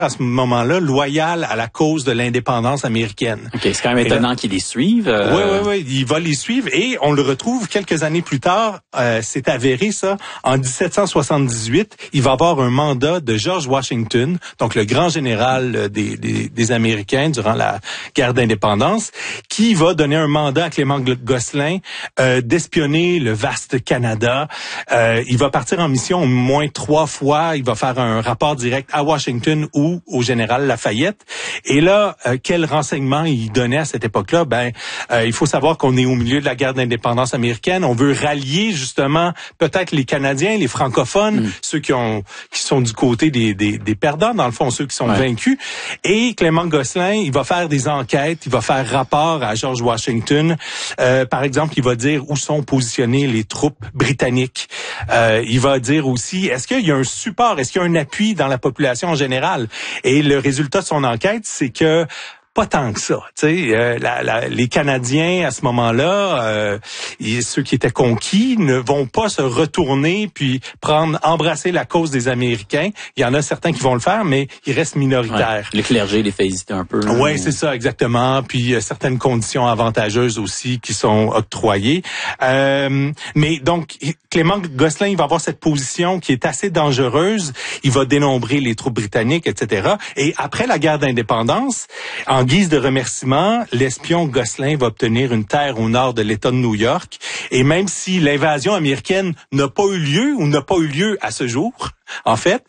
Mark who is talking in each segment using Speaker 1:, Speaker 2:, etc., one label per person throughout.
Speaker 1: à ce moment-là loyal à la cause de l'indépendance américaine.
Speaker 2: OK, c'est quand même étonnant qu'ils les suivent.
Speaker 1: Oui, il va les suivre et on le retrouve quelques années plus tard, c'est avéré ça, en 1778, il va avoir un mandat de George Washington, donc le grand général des Américains durant la guerre d'indépendance, qui va donner un mandat à Clément Gosselin d'espionner le vaste Canada. Il va partir en mission au moins 3 fois, il va faire un rapport direct à Washington ou au général Lafayette. Et là, quel renseignement il donnait à cette époque-là? Il faut savoir qu'on est au milieu de la guerre d'indépendance américaine. On veut rallier justement peut-être les Canadiens, les francophones, ceux qui sont du côté des perdants, dans le fond, ceux qui sont vaincus. Et Clément Gosselin, il va faire des enquêtes, il va faire rapport à George Washington. Par exemple, il va dire où sont positionnées les troupes britanniques. Il va dire aussi, est-ce qu'il y a un support, est-ce qu'il y a un appui dans la population en général? Et le résultat de son enquête, c'est que pas tant que ça. Les Canadiens, à ce moment-là, ceux qui étaient conquis, ne vont pas se retourner puis embrasser la cause des Américains. Il y en a certains qui vont le faire, mais ils restent minoritaires.
Speaker 2: Ouais. Le clergé les fait hésiter un peu.
Speaker 1: Oui, c'est ça, exactement. Puis il y a certaines conditions avantageuses aussi qui sont octroyées. Mais donc, Clément Gosselin, il va avoir cette position qui est assez dangereuse. Il va dénombrer les troupes britanniques, etc. Et après la guerre d'indépendance, en guise de remerciement, l'espion Gosselin va obtenir une terre au nord de l'État de New York. Et même si l'invasion américaine n'a pas eu lieu ou n'a pas eu lieu à ce jour, en fait,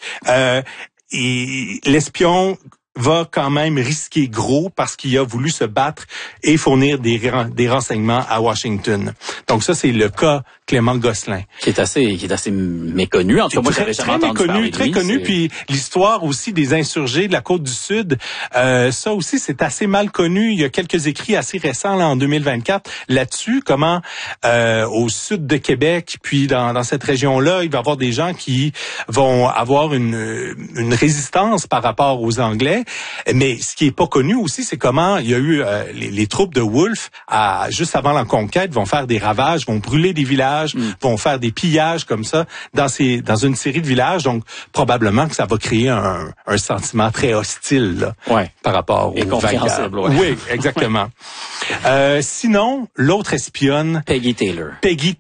Speaker 1: l'espion va quand même risquer gros parce qu'il a voulu se battre et fournir des renseignements à Washington. Donc ça, c'est le cas Clément Gosselin.
Speaker 2: Qui est assez méconnu. En tout cas, moi, j'avais jamais entendu parler de lui.
Speaker 1: Très connu. Puis l'histoire aussi des insurgés de la côte du Sud, ça aussi, c'est assez mal connu. Il y a quelques écrits assez récents là en 2024 là-dessus, comment au sud de Québec, puis dans cette région-là, il va y avoir des gens qui vont avoir une résistance par rapport aux Anglais. Mais ce qui est pas connu aussi, c'est comment il y a eu les troupes de Wolfe, juste avant la conquête, vont faire des ravages, vont brûler des villages, vont faire des pillages comme ça dans une série de villages. Donc probablement que ça va créer un sentiment très hostile là, par rapport aux vainqueurs. Oui, exactement. Sinon, l'autre espionne,
Speaker 2: Peggy Taylor.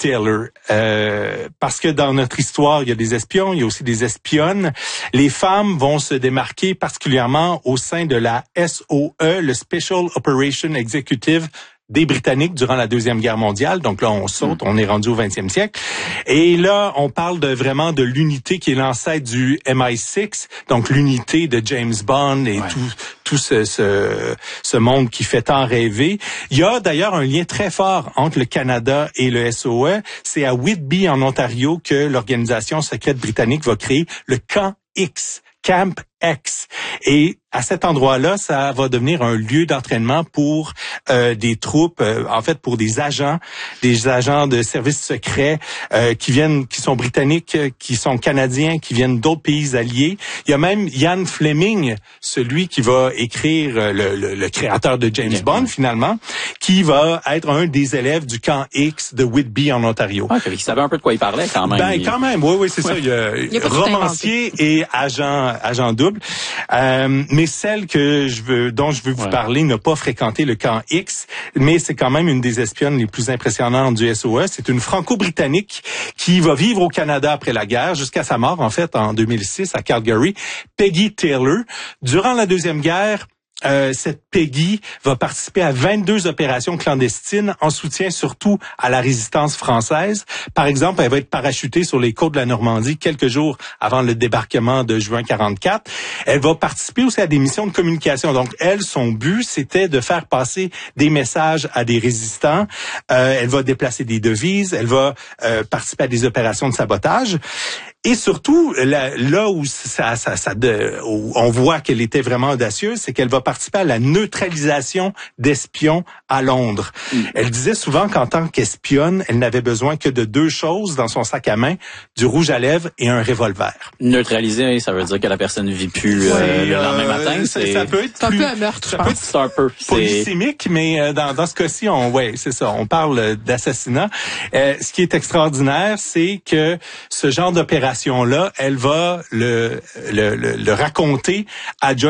Speaker 1: Parce que dans notre histoire, il y a des espions, il y a aussi des espionnes. Les femmes vont se démarquer particulièrement au sein de la SOE, le Special Operation Executive des Britanniques durant la Deuxième Guerre mondiale. Donc là, on saute, on est rendu au 20e siècle. Et là, on parle vraiment de l'unité qui est l'ancêtre du MI6, donc l'unité de James Bond et tout ce monde qui fait tant rêver. Il y a d'ailleurs un lien très fort entre le Canada et le SOE. C'est à Whitby, en Ontario, que l'organisation secrète britannique va créer le Camp X. Camp X. Et à cet endroit-là, ça va devenir un lieu d'entraînement pour des troupes, en fait pour des agents de services secrets qui sont britanniques, qui sont canadiens, qui viennent d'autres pays alliés. Il y a même Ian Fleming, celui qui va écrire le créateur de James Bond finalement, qui va être un des élèves du camp X de Whitby en Ontario.
Speaker 2: Il savait un peu de quoi il parlait quand même.
Speaker 1: Quand même, oui, c'est ça. Il y a romancier et agent double. Mais celle dont je veux vous parler n'a pas fréquenté le camp X, mais c'est quand même une des espionnes les plus impressionnantes du SOE. C'est une franco-britannique qui va vivre au Canada après la guerre, jusqu'à sa mort, en fait, en 2006, à Calgary. Peggy Taylor. Durant la Deuxième Guerre, cette Peggy va participer à 22 opérations clandestines en soutien surtout à la résistance française. Par exemple, elle va être parachutée sur les côtes de la Normandie quelques jours avant le débarquement de juin 44. Elle va participer aussi à des missions de communication. Donc, son but, c'était de faire passer des messages à des résistants. Elle va déplacer des devises. Elle va participer à des opérations de sabotage. Et surtout, là où où on voit qu'elle était vraiment audacieuse, c'est qu'elle va participer à la neutralisation d'espions à Londres. Elle disait souvent qu'en tant qu'espionne, elle n'avait besoin que de 2 choses dans son sac à main, du rouge à lèvres et un revolver.
Speaker 2: Neutraliser, ça veut dire que la personne ne vit plus le lendemain matin.
Speaker 1: Ça peut être
Speaker 3: un peu un meurtre, je pense.
Speaker 2: C'est un peu
Speaker 1: polysémique, mais dans ce cas-ci, c'est ça. On parle d'assassinat. Ce qui est extraordinaire, c'est que ce genre d'opération là, elle va le raconter à John